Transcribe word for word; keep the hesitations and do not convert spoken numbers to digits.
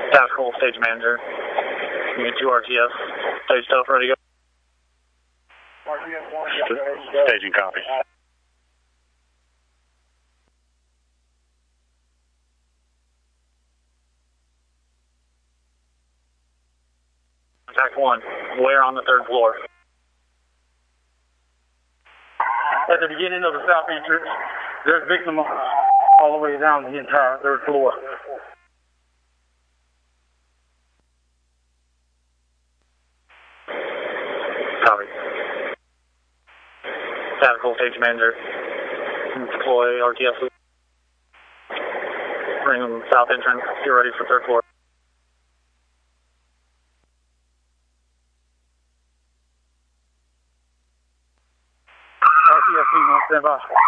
Tactical stage manager. You get two R T S. Stage stuff ready to go. Staging copy. Contact one. Where on the third floor? At the beginning of the south entrance, there's a victim all the way down the entire third floor. Copy. Tactical stage manager. Deploy R T S. Bring them south entrance. Get ready for third floor. R T S, stand by.